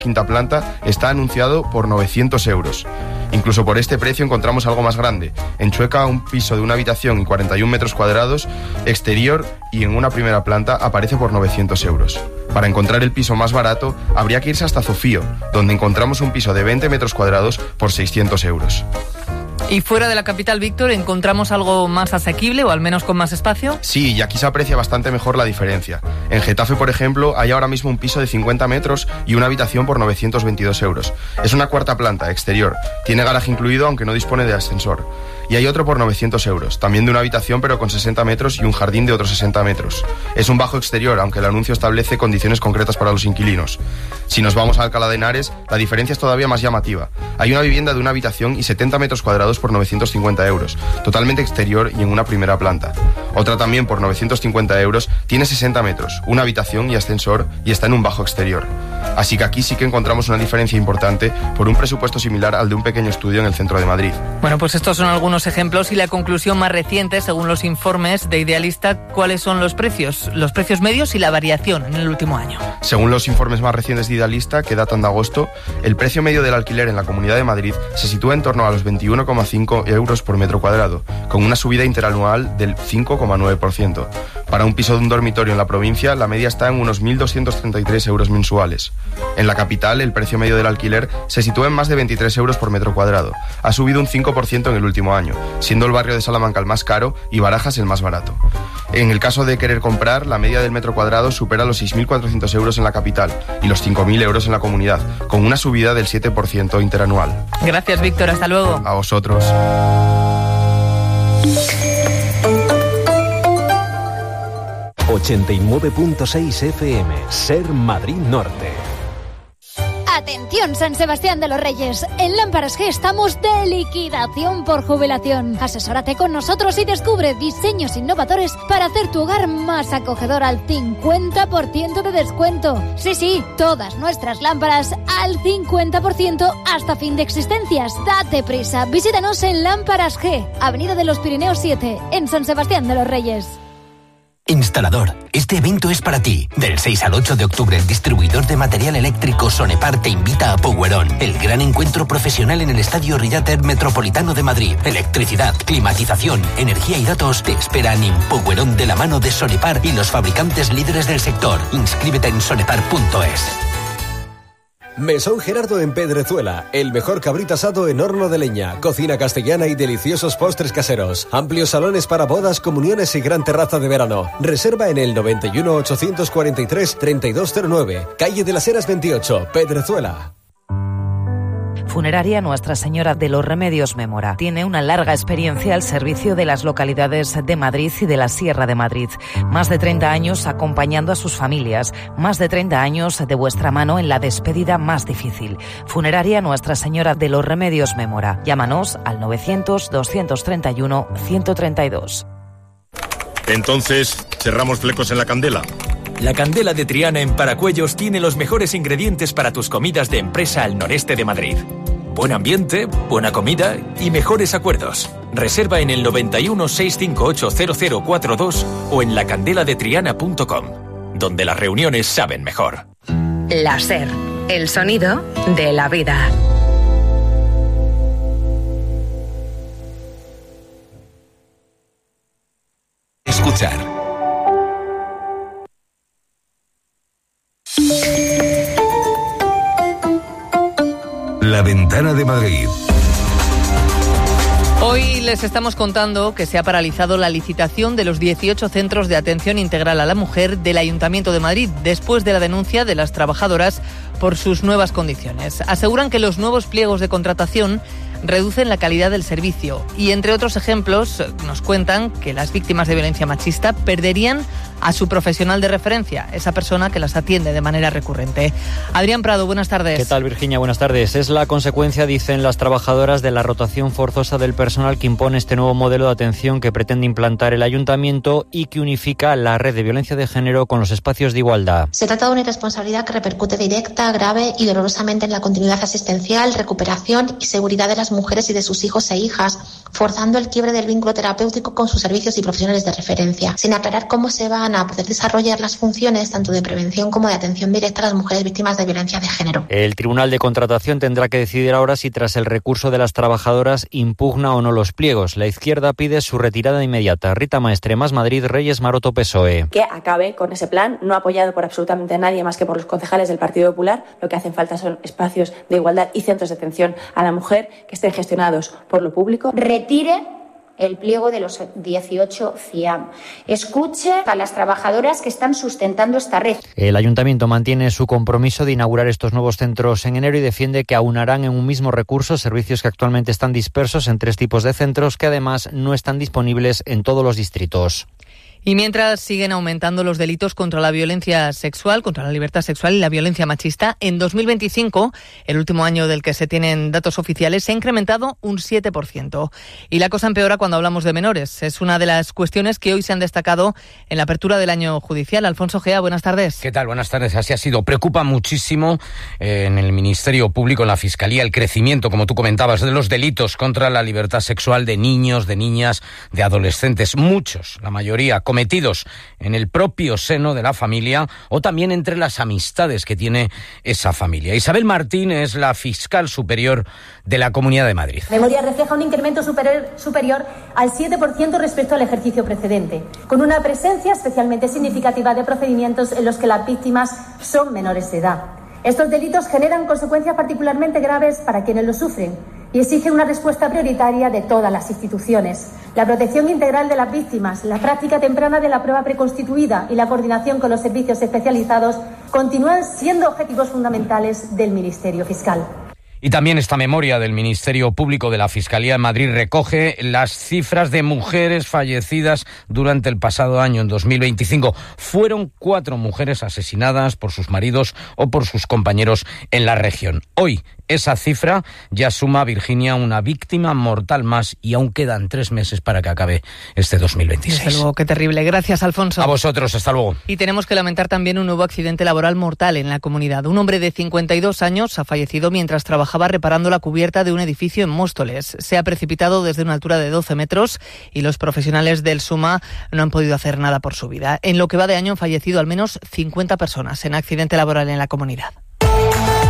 quinta planta está anunciado por 900 euros. Incluso por este precio encontramos algo más grande. En Chueca, un piso de una habitación y 41 metros cuadrados, exterior y en una primera planta, aparece por 900 euros. Para encontrar el piso más barato, habría que irse hasta Zofío, donde encontramos un piso de 20 metros cuadrados por 600 euros. ¿Y fuera de la capital, Víctor, encontramos algo más asequible o al menos con más espacio? Sí, y aquí se aprecia bastante mejor la diferencia. En Getafe, por ejemplo, hay ahora mismo un piso de 50 metros y una habitación por 922 euros. Es una cuarta planta, exterior. Tiene garaje incluido, aunque no dispone de ascensor. Y hay otro por 900 euros, también de una habitación pero con 60 metros y un jardín de otros 60 metros. Es un bajo exterior, aunque el anuncio establece condiciones concretas para los inquilinos. Si nos vamos a Alcalá de Henares, la diferencia es todavía más llamativa. Hay una vivienda de una habitación y 70 metros cuadrados por 950 euros, totalmente exterior y en una primera planta. Otra también por 950 euros, tiene 60 metros, una habitación y ascensor y está en un bajo exterior. Así que aquí sí que encontramos una diferencia importante por un presupuesto similar al de un pequeño estudio en el centro de Madrid. Bueno, pues estos son algunos ejemplos y la conclusión más reciente, según los informes de Idealista, ¿cuáles son los precios medios y la variación en el último año? Según los informes más recientes de Idealista, que datan de agosto, el precio medio del alquiler en la Comunidad de Madrid se sitúa en torno a los 21,5 euros por metro cuadrado, con una subida interanual del 5,9%. Para un piso de un dormitorio en la provincia, la media está en unos 1.233 euros mensuales. En la capital, el precio medio del alquiler se sitúa en más de 23 euros por metro cuadrado. Ha subido un 5% en el último año, siendo el barrio de Salamanca el más caro y Barajas el más barato. En el caso de querer comprar, la media del metro cuadrado supera los 6.400 euros en la capital y los 5.000 euros en la comunidad, con una subida del 7% interanual. Gracias, Víctor. Hasta luego. A vosotros. ...89.6 FM, Ser Madrid Norte. Atención, San Sebastián de los Reyes. En Lámparas G estamos de liquidación por jubilación. Asesórate con nosotros y descubre diseños innovadores para hacer tu hogar más acogedor al 50% de descuento. Sí, todas nuestras lámparas al 50% hasta fin de existencias. Date prisa, visítanos en Lámparas G, Avenida de los Pirineos 7, en San Sebastián de los Reyes. Instalador, este evento es para ti. Del 6 al 8 de octubre, el distribuidor de material eléctrico Sonepar te invita a Powerón, el gran encuentro profesional en el Estadio Riater Metropolitano de Madrid. Electricidad, climatización, energía y datos te esperan en Powerón de la mano de Sonepar y los fabricantes líderes del sector. Inscríbete en sonepar.es. Mesón Gerardo en Pedrezuela, el mejor cabrito asado en horno de leña, cocina castellana y deliciosos postres caseros, amplios salones para bodas, comuniones y gran terraza de verano. Reserva en el 91 843 3209, calle de las Heras 28, Pedrezuela. Funeraria Nuestra Señora de los Remedios Mémora. Tiene una larga experiencia al servicio de las localidades de Madrid y de la Sierra de Madrid. Más de 30 años acompañando a sus familias. Más de 30 años de vuestra mano en la despedida más difícil. Funeraria Nuestra Señora de los Remedios Mémora. Llámanos al 900-231-132. Entonces, ¿cerramos flecos en la Candela? La Candela de Triana en Paracuellos tiene los mejores ingredientes para tus comidas de empresa al noreste de Madrid. Buen ambiente, buena comida y mejores acuerdos. Reserva en el 91 658 0042 o en lacandeladetriana.com, donde las reuniones saben mejor. La SER, el sonido de la vida. Escuchar. La Ventana de Madrid. Hoy les estamos contando que se ha paralizado la licitación de los 18 centros de atención integral a la mujer del Ayuntamiento de Madrid después de la denuncia de las trabajadoras por sus nuevas condiciones. Aseguran que los nuevos pliegos de contratación reducen la calidad del servicio y, entre otros ejemplos, nos cuentan que las víctimas de violencia machista perderían a su profesional de referencia, esa persona que las atiende de manera recurrente. Adrián Prado, buenas tardes. ¿Qué tal, Virginia? Buenas tardes. Es la consecuencia, dicen las trabajadoras, de la rotación forzosa del personal que impone este nuevo modelo de atención que pretende implantar el Ayuntamiento y que unifica la red de violencia de género con los espacios de igualdad. Se trata de una irresponsabilidad que repercute directa, grave y dolorosamente en la continuidad asistencial, recuperación y seguridad de las las mujeres y de sus hijos e hijas, forzando el quiebre del vínculo terapéutico con sus servicios y profesionales de referencia, sin aclarar cómo se van a poder desarrollar las funciones tanto de prevención como de atención directa a las mujeres víctimas de violencia de género. El Tribunal de Contratación tendrá que decidir ahora si tras el recurso de las trabajadoras impugna o no los pliegos. La izquierda pide su retirada inmediata. Rita Maestre, Más Madrid, Reyes Maroto, PSOE. Que acabe con ese plan, no apoyado por absolutamente nadie más que por los concejales del Partido Popular. Lo que hacen falta son espacios de igualdad y centros de atención a la mujer que estén gestionados por lo público. Retire el pliego de los 18 CIAM. Escuche a las trabajadoras que están sustentando esta red. El Ayuntamiento mantiene su compromiso de inaugurar estos nuevos centros en enero y defiende que aunarán en un mismo recurso servicios que actualmente están dispersos en 3 tipos de centros que además no están disponibles en todos los distritos. Y mientras siguen aumentando los delitos contra la violencia sexual, contra la libertad sexual y la violencia machista, en 2025, el último año del que se tienen datos oficiales, se ha incrementado un 7%. Y la cosa empeora cuando hablamos de menores. Es una de las cuestiones que hoy se han destacado en la apertura del año judicial. Alfonso Gea, buenas tardes. ¿Qué tal? Buenas tardes. Así ha sido. Preocupa muchísimo en el Ministerio Público, en la Fiscalía, el crecimiento, como tú comentabas, de los delitos contra la libertad sexual de niños, de niñas, de adolescentes. Muchos, la mayoría, cometidos en el propio seno de la familia o también entre las amistades que tiene esa familia. Isabel Martín es la fiscal superior de la Comunidad de Madrid. La memoria refleja un incremento superior al 7% respecto al ejercicio precedente, con una presencia especialmente significativa de procedimientos en los que las víctimas son menores de edad. Estos delitos generan consecuencias particularmente graves para quienes los sufren y exigen una respuesta prioritaria de todas las instituciones. La protección integral de las víctimas, la práctica temprana de la prueba preconstituida y la coordinación con los servicios especializados continúan siendo objetivos fundamentales del Ministerio Fiscal. Y también esta memoria del Ministerio Público de la Fiscalía de Madrid recoge las cifras de mujeres fallecidas durante el pasado año, en 2025. Fueron 4 mujeres asesinadas por sus maridos o por sus compañeros en la región. Hoy esa cifra ya suma, Virginia, una víctima mortal más y aún quedan 3 meses para que acabe este 2026. Desde luego, qué terrible. Gracias, Alfonso. A vosotros, hasta luego. Y tenemos que lamentar también un nuevo accidente laboral mortal en la comunidad. Un hombre de 52 años ha fallecido mientras trabajaba reparando la cubierta de un edificio en Móstoles. Se ha precipitado desde una altura de 12 metros y los profesionales del SUMA no han podido hacer nada por su vida. En lo que va de año han fallecido al menos 50 personas en accidente laboral en la comunidad.